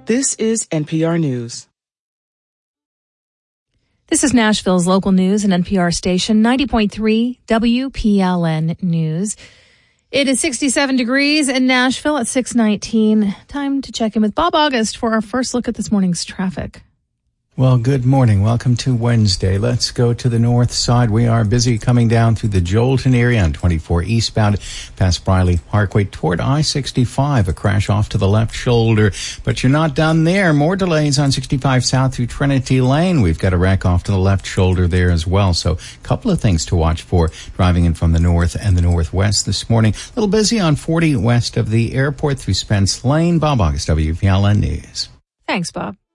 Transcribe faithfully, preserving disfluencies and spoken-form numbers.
This is N P R News. This is Nashville's local news and N P R station, ninety point three W P L N News. It is sixty-seven degrees in Nashville at six nineteen. Time to check in with Bob August for our first look at this morning's traffic. Well, good morning. Welcome to Wednesday. Let's go to the north side. We are busy coming down through the Jolton area on twenty-four eastbound past Briley Parkway toward I sixty-five. A crash off to the left shoulder. But you're not done there. More delays on sixty-five south through Trinity Lane. We've got a wreck off to the left shoulder there as well. So a couple of things to watch for driving in from the north and the northwest this morning. A little busy on forty west of the airport through Spence Lane. Bob August, W P L N News. Thanks, Bob.